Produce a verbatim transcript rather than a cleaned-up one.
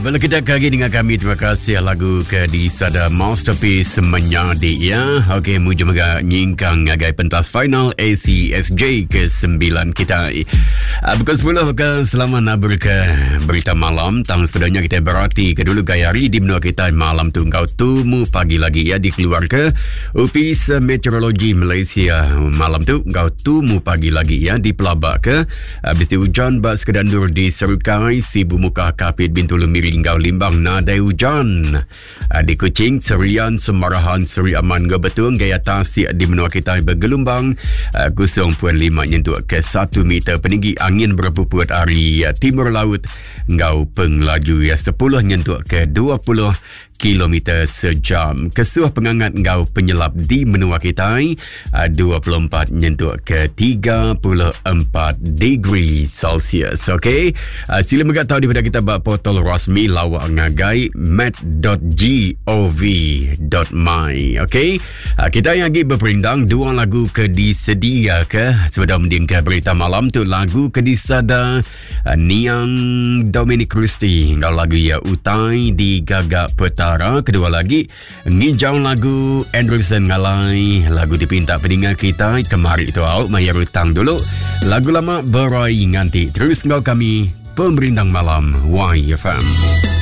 Bila kita kagi dengan kami, terima kasih lagu ke di sada Masterpiece Menyadi ya. Okey, muju mega nyingkang agai pentas final A C S J ke sembilan kita. Uh, Pukul sepuluh ke selama nak ke berita malam. Tang sebenarnya kita berarti ke dulu gayari di menua kita malam tu kau tumu pagi lagi ya dikeluar ke Upis Meteorologi Malaysia malam tu kau tumu pagi lagi ya di Pelabak ke. Habis uh, hujan bak sekedandur di Serukai, Sibu Muka Kapit Bintulu Miring Gau Limbang nadai hujan. Di Kuching, Serian, Semarahan, Seri Aman Gebetung gaya tasik di menua kita bergelombang kosong perpuluhan lima nyentuk ke satu meter. Peninggi angin berpuput hari timur laut Gau penglaju ya sepuluh nyentuk ke dua puluh kilometer sejam. Kesuh pengangat Gau penyelap di menua kita dua puluh empat nyentuk ke tiga puluh empat degree Celsius. Okey, uh, sila megak tahu daripada kita bak portal rasmi lawak ngagai met dot gov dot my. Okey, uh, kita yang lagi berperindang dua lagu ke disedia ke sebelum mending ke berita malam tu lagu ke disada uh, Niang Dominic Christie kalau lagu ya utai di Gagak Petara. Kedua lagi ngijau lagu Anderson Ngalai, lagu dipinta pendengar kita kemari itu out mayar utang dulu lagu lama berai nganti terus ngau kami Pemerintang Malam Y F M.